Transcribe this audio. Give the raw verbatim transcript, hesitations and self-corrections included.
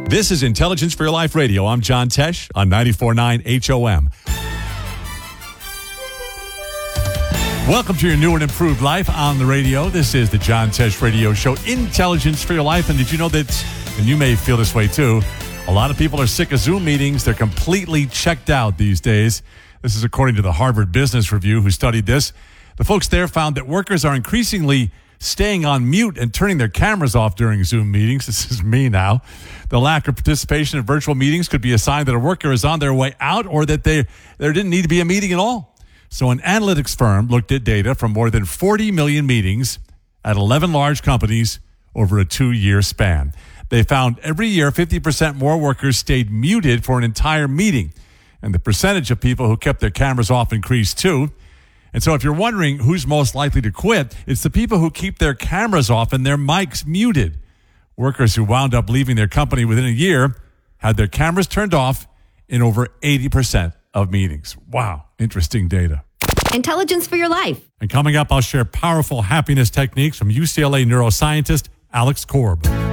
This is Intelligence for Your Life Radio. I'm John Tesh on ninety-four point nine H O M. Welcome to your new and improved life on the radio. This is the John Tesh Radio Show, Intelligence for Your Life. And did you know that, and you may feel this way too, a lot of people are sick of Zoom meetings. They're completely checked out these days. This is according to the Harvard Business Review, who studied this. The folks there found that workers are increasingly staying on mute and turning their cameras off during Zoom meetings. This is me now. The lack of participation in virtual meetings could be a sign that a worker is on their way out or that they, there didn't need to be a meeting at all. So an analytics firm looked at data from more than forty million meetings at eleven large companies over a two-year span. They found every year fifty percent more workers stayed muted for an entire meeting. And the percentage of people who kept their cameras off increased too. And so if you're wondering who's most likely to quit, it's the people who keep their cameras off and their mics muted. Workers who wound up leaving their company within a year had their cameras turned off in over eighty percent of meetings. Wow, interesting data. Intelligence for Your Life. And coming up, I'll share powerful happiness techniques from U C L A neuroscientist Alex Korb.